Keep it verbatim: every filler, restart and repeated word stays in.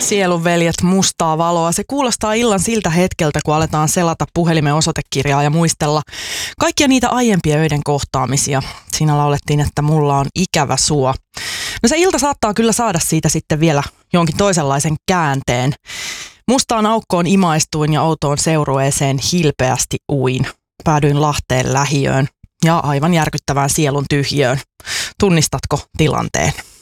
Sielunveljet, mustaa valoa. Se kuulostaa illan siltä hetkeltä, kun aletaan selata puhelimen osoitekirjaa ja muistella kaikkia niitä aiempia öiden kohtaamisia. Siinä laulettiin, että mulla on ikävä sua. No se ilta saattaa kyllä saada siitä sitten vielä jonkin toisenlaisen käänteen. Mustaan aukkoon imaistuin ja outoon seurueeseen hilpeästi uin. Päädyin Lahteen lähiöön ja aivan järkyttävään sielun tyhjöön. Tunnistatko tilanteen?